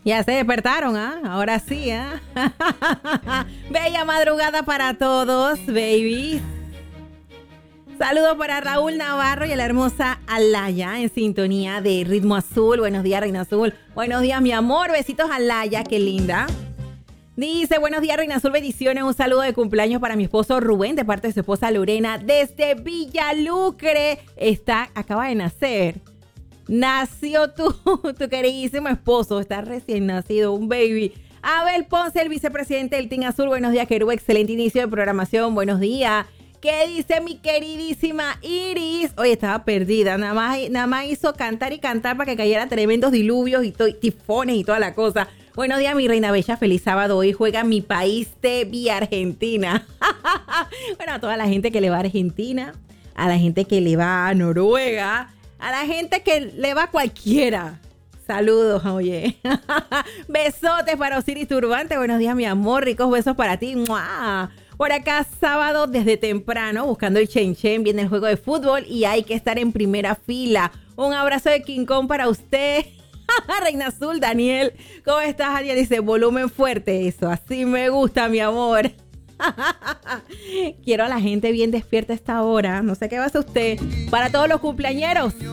Ya se despertaron, ¿ah? Ahora sí, ¿ah? Bella madrugada para todos, babies. Saludos para Raúl Navarro y a la hermosa Alaya en sintonía de Ritmo Azul. Buenos días, Reina Azul. Buenos días, mi amor. Besitos a Alaya, qué linda. Dice, buenos días, Reina Azul, bendiciones. Un saludo de cumpleaños para mi esposo Rubén, de parte de su esposa Lorena, desde Villalucre. Acaba de nacer. Nació tu queridísimo esposo. Está recién nacido, un baby. Abel Ponce, el vicepresidente del Team Azul. Buenos días, Querú. Excelente inicio de programación. Buenos días. ¿Qué dice mi queridísima Iris? Oye, estaba perdida. Nada más hizo cantar y cantar para que cayeran tremendos diluvios y tifones y toda la cosa. Buenos días, mi reina bella. Feliz sábado. Hoy juega mi país TV Argentina. Bueno, a toda la gente que le va a Argentina, a la gente que le va a Noruega, a la gente que le va a cualquiera. Saludos, oye. Besotes para Osiris Turbante. Buenos días, mi amor. Ricos besos para ti. ¡Mua! Por acá, sábado desde temprano, buscando el Chen Chen. Viene el juego de fútbol y hay que estar en primera fila. Un abrazo de King Kong para usted. Reina Azul, Daniel. ¿Cómo estás, Daniel? Dice, volumen fuerte. Eso, así me gusta, mi amor. Quiero a la gente bien despierta a esta hora. No sé qué va a hacer usted. Para todos los cumpleañeros.